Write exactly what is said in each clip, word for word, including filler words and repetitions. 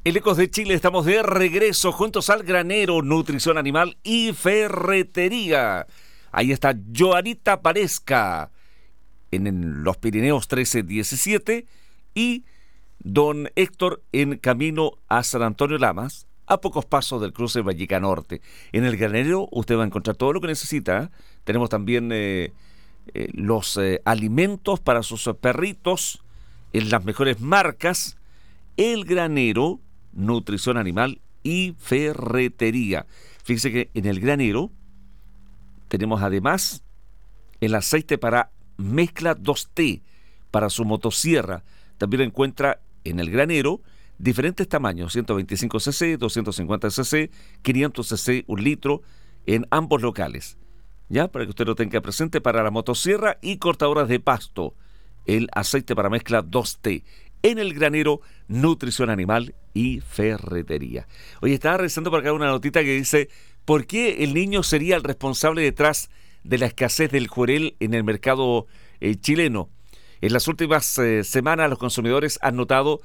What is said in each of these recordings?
El Ecos de Chile, estamos de regreso juntos al granero, nutrición animal y ferretería. Ahí está Joanita Parezca en, en los Pirineos trece diecisiete y don Héctor en camino a San Antonio Lamas, a pocos pasos del cruce Valleca Norte. En el granero usted va a encontrar todo lo que necesita. Tenemos también eh, eh, los eh, alimentos para sus perritos en las mejores marcas. El granero, nutrición animal y ferretería. Fíjese que en el granero tenemos además el aceite para mezcla dos T para su motosierra. También encuentra en el granero diferentes tamaños, ciento veinticinco centilitros, doscientos cincuenta centilitros, quinientos centilitros, un litro, en ambos locales. Ya, para que usted lo tenga presente, para la motosierra y cortadoras de pasto, el aceite para mezcla dos T. En el granero, nutrición animal y ferretería. Oye, estaba revisando por acá una notita que dice: ¿por qué el niño sería el responsable detrás de la escasez del jurel en el mercado eh, chileno? En las últimas eh, semanas los consumidores han notado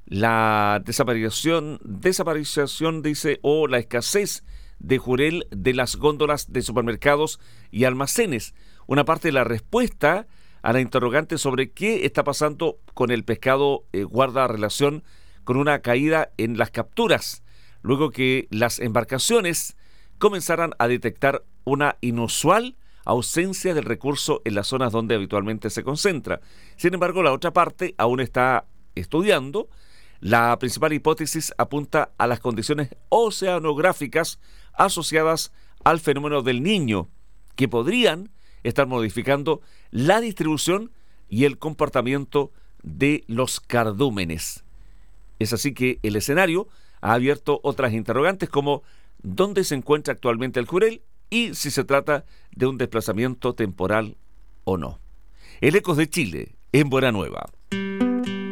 la desaparición, desaparición, dice, o la escasez de jurel de las góndolas de supermercados y almacenes. Una parte de la respuesta a la interrogante sobre qué está pasando con el pescado eh, guarda relación con una caída en las capturas, luego que las embarcaciones comenzaran a detectar una inusual ausencia del recurso en las zonas donde habitualmente se concentra. Sin embargo, la otra parte aún está estudiando. La principal hipótesis apunta a las condiciones oceanográficas asociadas al fenómeno del Niño, que podrían estar modificando la distribución y el comportamiento de los cardúmenes. Es así que el escenario ha abierto otras interrogantes como dónde se encuentra actualmente el jurel y si se trata de un desplazamiento temporal o no. El Ecos de Chile, en Buena Nueva.